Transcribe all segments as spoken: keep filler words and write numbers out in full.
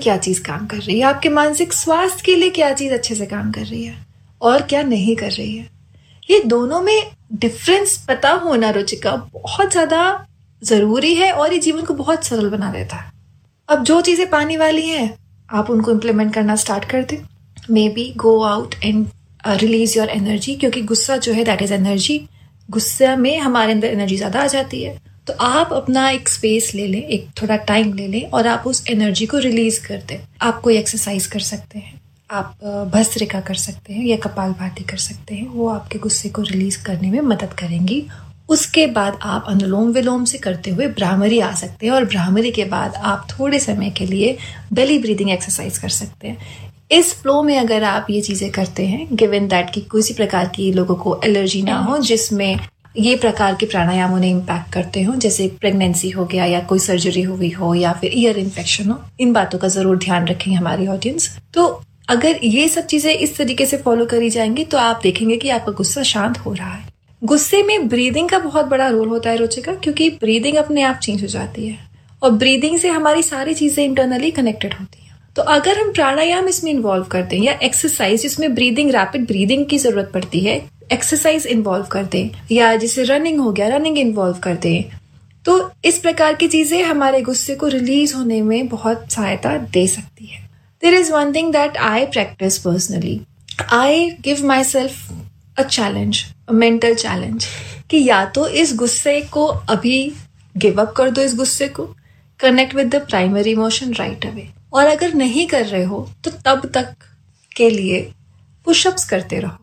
क्या चीज काम कर रही है, आपके मानसिक स्वास्थ्य के लिए क्या चीज अच्छे से काम कर रही है और क्या नहीं कर रही है। ये दोनों में डिफरेंस पता होना रुचिका बहुत ज्यादा जरूरी है और ये जीवन को बहुत सरल बना देता है। अब जो चीजें पानी वाली हैं आप उनको इम्प्लीमेंट करना स्टार्ट कर दें। May be go out and release your energy, क्योंकि गुस्सा जो है दैट इज एनर्जी। गुस्सा में हमारे अंदर एनर्जी ज्यादा आ जाती है, तो आप अपना एक स्पेस ले लें, एक थोड़ा टाइम ले लें और आप उस एनर्जी को रिलीज कर दें। आप कोई एक्सरसाइज कर सकते हैं, आप भस्त्रिका कर सकते हैं या कपालभाति कर सकते हैं, वो आपके गुस्से को रिलीज करने में मदद करेंगी। उसके बाद आप अनुलोम विलोम से करते हुए भ्रामरी आ सकते हैं और भ्रामरी के बाद आप थोड़े समय के लिए बेली ब्रीदिंग एक्सरसाइज कर सकते हैं। इस फ्लो में अगर आप ये चीजें करते हैं, गिवन दैट कि किसी प्रकार की लोगों को एलर्जी ना हो जिसमें ये प्रकार के प्राणायाम उन्हें इम्पैक्ट करते हो, जैसे प्रेगनेंसी हो गया या कोई सर्जरी हुई हो या फिर ईयर इन्फेक्शन हो, इन बातों का जरूर ध्यान रखेंगे हमारी ऑडियंस। तो अगर ये सब चीजें इस तरीके से फॉलो करी जाएंगी तो आप देखेंगे कि आपका गुस्सा शांत हो रहा है। गुस्से में ब्रीदिंग का बहुत बड़ा रोल होता है रुचिका, क्योंकि ब्रीदिंग अपने आप चेंज हो जाती है और ब्रीदिंग से हमारी सारी चीजें इंटरनली कनेक्टेड होती हैं। तो अगर हम प्राणायाम इसमें इन्वॉल्व करते हैं या एक्सरसाइज जिसमें ब्रीदिंग रैपिड ब्रीदिंग की जरूरत पड़ती है, एक्सरसाइज इन्वॉल्व कर दें, या जैसे रनिंग हो गया रनिंग इन्वॉल्व कर दें, तो इस प्रकार की चीजें हमारे गुस्से को रिलीज होने में बहुत सहायता दे सकती है। There is one thing that I practice personally, I give my self a challenge, a mental challenge, कि या तो इस गुस्से को अभी गिव अप कर दो, इस गुस्से को connect with the primary emotion right away, और अगर नहीं कर रहे हो तो तब तक के लिए पुशअप्स करते रहो।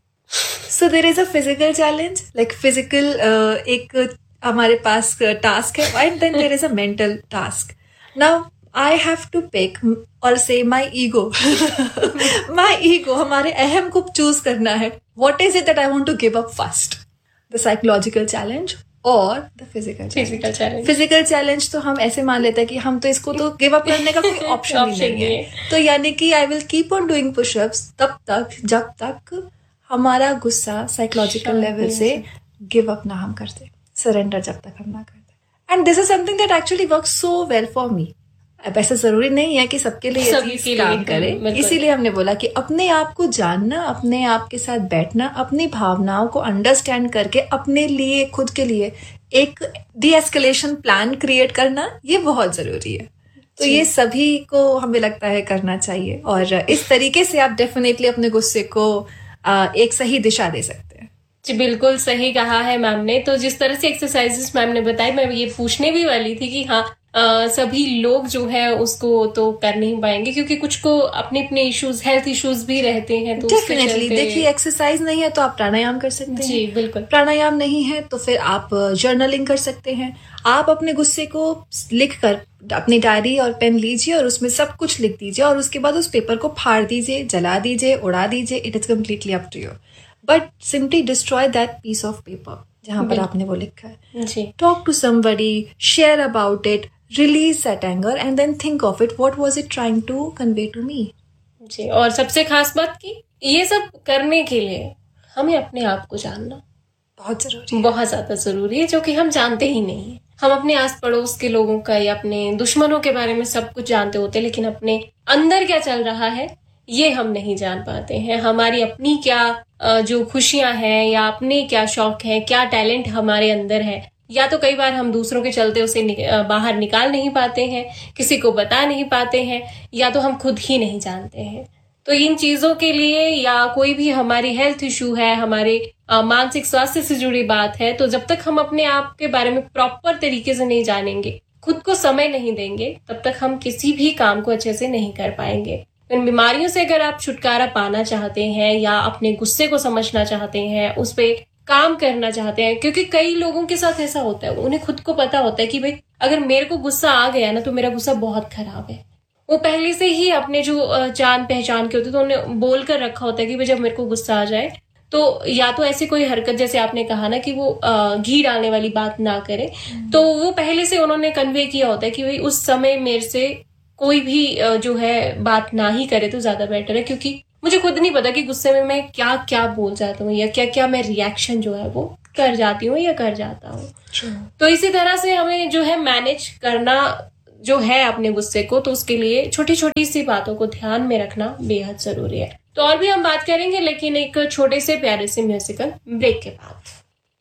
So there is a physical challenge, like physical एक हमारे पास टास्क है, and then there is a mental task. Now I have to pick और से माई ईगो, माई ईगो, हमारे अहम को चूज करना है, what is it that I want to give up first, the psychological challenge और the physical physical challenge. Physical challenge तो हम ऐसे मान लेते हैं कि हम तो इसको तो गिव अप करने का कोई ऑप्शन ही नहीं है, तो यानी कि I will keep on doing pushups तब तक जब तक हमारा गुस्सा साइकोलॉजिकल लेवल से गिव अप ना हम करते, सरेंडर जब तक हम ना करते। And this is something that actually work so well for me. अब ऐसा जरूरी नहीं है कि सबके लिए ये चीज काम करे, इसीलिए हमने बोला कि अपने आप को जानना, अपने आप के साथ बैठना, अपनी भावनाओं को अंडरस्टैंड करके अपने लिए, खुद के लिए एक डी एस्केलेशन प्लान क्रिएट करना, ये बहुत जरूरी है। तो ये सभी को हमें लगता है करना चाहिए, और इस तरीके से आप डेफिनेटली अपने गुस्से को एक सही दिशा दे सकते हैं। जी बिल्कुल सही कहा है मैम ने। तो जिस तरह से एक्सरसाइजेस मैम ने बताई, मैं ये पूछने भी वाली थी कि हाँ Uh, सभी लोग जो है उसको तो कर नहीं पाएंगे, क्योंकि कुछ को अपने अपने इश्यूज, हेल्थ इश्यूज भी रहते हैं। तो डेफिनेटली देखिए, एक्सरसाइज नहीं है तो आप प्राणायाम कर सकते हैं। जी बिल्कुल। प्राणायाम नहीं है तो फिर आप जर्नलिंग कर सकते हैं। आप अपने गुस्से को लिख कर अपनी डायरी और पेन लीजिए और उसमें सब कुछ लिख दीजिए, और उसके बाद उस पेपर को फाड़ दीजिए, जला दीजिए, उड़ा दीजिए, it is completely up to you, but simply destroy that piece of paper जहां पर आपने वो लिखा है। जी। Talk to somebody, share about it, release that anger and then think of it, what was it trying to convey to me। जी, और सबसे खास बात की ये सब करने के लिए हमें अपने आप को जानना बहुत जरूरी है, बहुत ज्यादा जरूरी है, जो कि हम जानते ही नहीं है। हम अपने आस पड़ोस के लोगों का या अपने दुश्मनों के बारे में सब कुछ जानते होते हैं, लेकिन अपने अंदर क्या चल रहा है ये हम नहीं जान पाते हैं। हमारी अपनी क्या जो खुशियां हैं या अपने क्या शौक है, क्या टैलेंट हमारे अंदर है, या तो कई बार हम दूसरों के चलते उसे नि, बाहर निकाल नहीं पाते हैं, किसी को बता नहीं पाते हैं, या तो हम खुद ही नहीं जानते हैं। तो इन चीजों के लिए, या कोई भी हमारी हेल्थ इशू है, हमारे आ, मानसिक स्वास्थ्य से जुड़ी बात है, तो जब तक हम अपने आप के बारे में प्रॉपर तरीके से नहीं जानेंगे, खुद को समय नहीं देंगे, तब तक हम किसी भी काम को अच्छे से नहीं कर पाएंगे। इन बीमारियों से अगर आप छुटकारा पाना चाहते हैं या अपने गुस्से को समझना चाहते हैं, उस पर काम करना चाहते हैं, क्योंकि कई लोगों के साथ ऐसा होता है, उन्हें खुद को पता होता है कि भाई अगर मेरे को गुस्सा आ गया ना तो मेरा गुस्सा बहुत खराब है। वो पहले से ही अपने जो जान पहचान के होते तो उन्हें बोल कर रखा होता है कि भाई जब मेरे को गुस्सा आ जाए तो या तो ऐसी कोई हरकत, जैसे आपने कहा ना कि वो घी डालने वाली बात ना करे, तो वो पहले से उन्होंने कन्वे किया होता है कि भाई उस समय मेरे से कोई भी जो है बात ना ही करे तो ज्यादा बेटर है, क्योंकि मुझे खुद नहीं पता कि गुस्से में मैं क्या क्या बोल जाता हूँ या क्या क्या मैं रिएक्शन जो है वो कर जाती हूँ या कर जाता हूँ। तो इसी तरह से हमें जो है मैनेज करना जो है अपने गुस्से को, तो उसके लिए छोटी छोटी सी बातों को ध्यान में रखना बेहद जरूरी है। तो और भी हम बात करेंगे, लेकिन एक छोटे से प्यारे से म्यूजिकल ब्रेक के बाद।